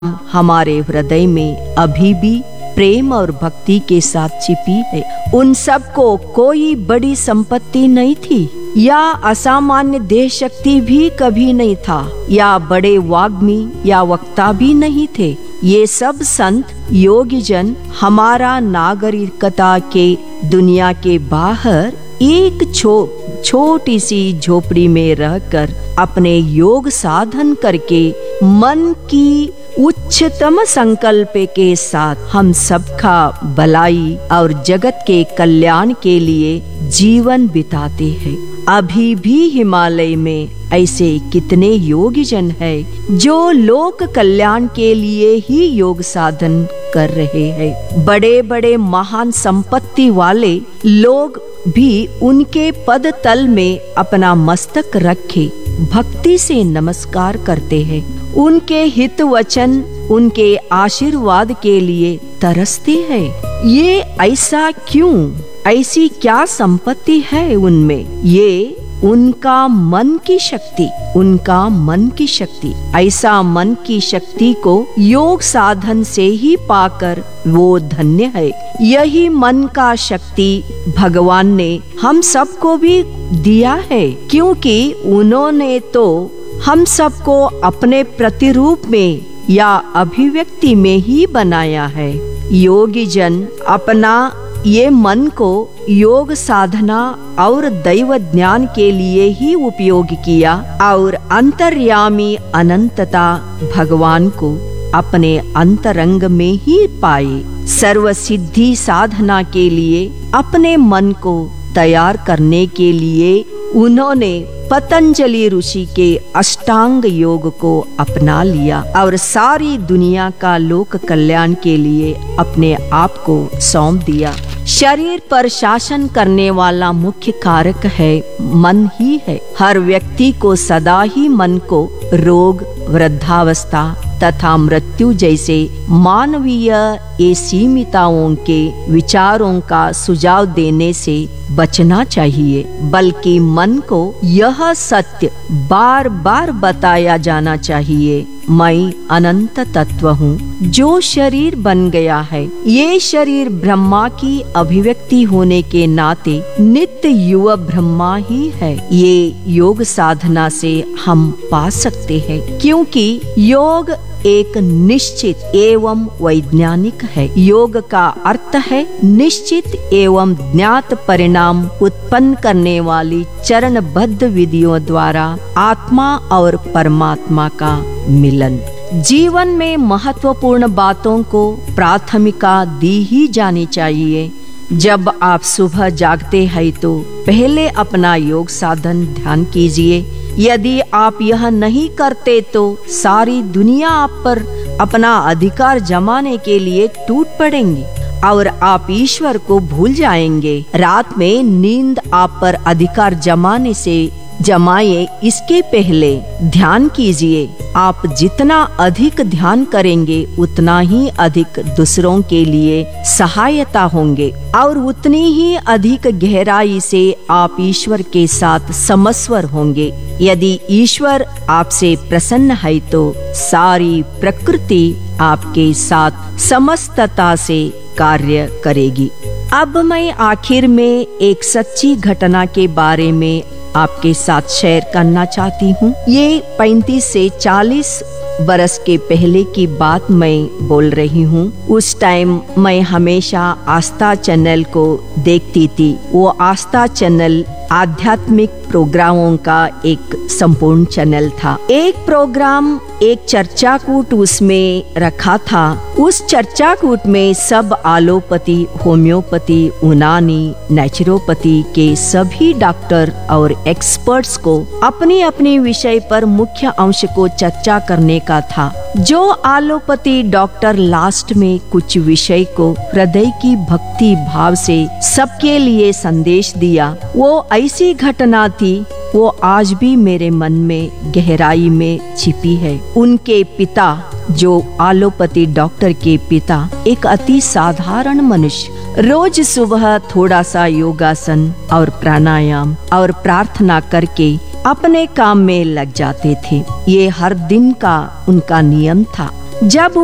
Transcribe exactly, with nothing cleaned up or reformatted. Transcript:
हमारे हृदय में अभी भी प्रेम और भक्ति के साथ छिपी है। उन सबको कोई बड़ी संपत्ति नहीं थी या असामान्य देह शक्ति भी कभी नहीं था या बड़े वाग्मी या वक्ता भी नहीं थे। ये सब संत योगी जन हमारा नागरिकता के दुनिया के बाहर एक छो छोटी सी झोपड़ी में रहकर अपने योग साधन करके मन की उच्चतम संकल्प के साथ हम सबका भलाई और जगत के कल्याण के लिए जीवन बिताते हैं। अभी भी हिमालय में ऐसे कितने योगी जन हैं जो लोक कल्याण के लिए ही योग साधन कर रहे हैं। बड़े बड़े महान संपत्ति वाले लोग भी उनके पद तल में अपना मस्तक रखे भक्ति से नमस्कार करते हैं। उनके हित वचन उनके आशीर्वाद के लिए तरसते हैं। ये ऐसा क्यों? ऐसी क्या संपत्ति है उनमें? ये उनका मन की शक्ति, उनका मन की शक्ति। ऐसा मन की शक्ति को योग साधन से ही पाकर वो धन्य है। यही मन का शक्ति भगवान ने हम सबको भी दिया है, क्योंकि उन्होंने तो हम सबको अपने प्रतिरूप में या अभिव्यक्ति में ही बनाया है। योगी जन अपना ये मन को योग साधना और दैव ज्ञान के लिए ही उपयोग किया और अंतर्यामी अनंतता भगवान को अपने अंतरंग में ही पाए। सर्व सिद्धि साधना के लिए अपने मन को तैयार करने के लिए उन्होंने पतंजलि ऋषि के अष्टांग योग को अपना लिया और सारी दुनिया का लोक कल्याण के लिए अपने आप को सौंप दिया। शरीर पर शासन करने वाला मुख्य कारक है मन ही है। हर व्यक्ति को सदा ही मन को रोग, वृद्धावस्था तथा मृत्यु जैसे मानवीय ये सीमिताओं के विचारों का सुझाव देने से बचना चाहिए, बल्कि मन को यह सत्य बार बार बताया जाना चाहिए, मैं अनंत तत्व हूँ जो शरीर बन गया है। ये शरीर ब्रह्मा की अभिव्यक्ति होने के नाते नित्य युवा ब्रह्मा ही है। ये योग साधना से हम पा सकते हैं, क्योंकि योग एक निश्चित एवं वैज्ञानिक है। योग का अर्थ है निश्चित एवं ज्ञात परिणाम उत्पन्न करने वाली चरणबद्ध विधियों द्वारा आत्मा और परमात्मा का मिलन। जीवन में महत्वपूर्ण बातों को प्राथमिकता दी ही जानी चाहिए। जब आप सुबह जागते हैं तो पहले अपना योग साधन ध्यान कीजिए। यदि आप यह नहीं करते तो सारी दुनिया आप पर अपना अधिकार जमाने के लिए टूट पड़ेंगी और आप ईश्वर को भूल जाएंगे। रात में नींद आप पर अधिकार जमाने से जमाए इसके पहले ध्यान कीजिए। आप जितना अधिक ध्यान करेंगे उतना ही अधिक दूसरों के लिए सहायता होंगे और उतनी ही अधिक गहराई से आप ईश्वर के साथ समस्वर होंगे। यदि ईश्वर आपसे प्रसन्न है तो सारी प्रकृति आपके साथ समस्तता से कार्य करेगी। अब मैं आखिर में एक सच्ची घटना के बारे में आपके साथ शेयर करना चाहती हूँ। ये पैंतीस से चालीस बरस के पहले की बात मैं बोल रही हूँ। उस टाइम मैं हमेशा आस्था चैनल को देखती थी। वो आस्था चैनल आध्यात्मिक प्रोग्रामों का एक संपूर्ण चैनल था। एक प्रोग्राम एक चर्चा कूट उसमें रखा था। उस चर्चा कूट में सब एलोपैथी, होम्योपैथी, यूनानी, नेचुरोपैथी के सभी डॉक्टर और एक्सपर्ट्स को अपने अपने विषय पर मुख्य अंश को चर्चा करने का था। जो एलोपैथी डॉक्टर लास्ट में कुछ विषय को हृदय की भक्ति भाव से सबके लिए संदेश दिया, वो ऐसी घटना थी वो आज भी मेरे मन में गहराई में छिपी है। उनके पिता, जो एलोपैथी डॉक्टर के पिता, एक अति साधारण मनुष्य, रोज सुबह थोड़ा सा योगासन और प्राणायाम और प्रार्थना करके अपने काम में लग जाते थे। ये हर दिन का उनका नियम था। जब